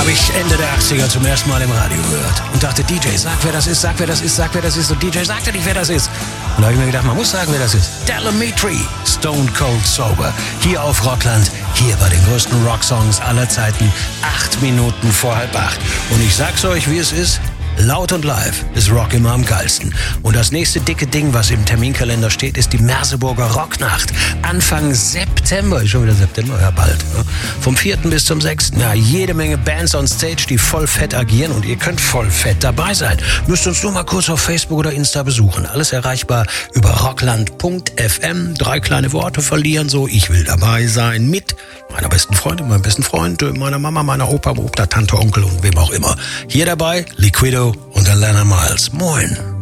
habe ich Ende der 80er zum ersten Mal im Radio gehört und dachte, DJ, sag wer das ist, sag wer das ist, sag wer das ist. Und DJ sagte nicht, wer das ist. Und da habe ich mir gedacht, man muss sagen, wer das ist. Delamitri, Stone Cold Sober. Hier auf Rockland, hier bei den größten Rocksongs aller Zeiten, 8 Minuten vor 7:30. Und ich sag's euch, wie es ist. Laut und live ist Rock immer am geilsten. Und das nächste dicke Ding, was im Terminkalender steht, ist die Merseburger Rocknacht. Anfang September, ist schon wieder September, ja bald. Ne? Vom 4. bis zum 6. Ja, jede Menge Bands on Stage, die voll fett agieren und ihr könnt voll fett dabei sein. Müsst uns nur mal kurz auf Facebook oder Insta besuchen. Alles erreichbar über rockland.fm. 3 kleine Worte verlieren, so ich will dabei sein mit meiner besten Freundin, meinem besten Freund, meiner Mama, meiner Opa, Tante, Onkel und wem auch immer. Hier dabei Liquido und Alana Miles. Moin.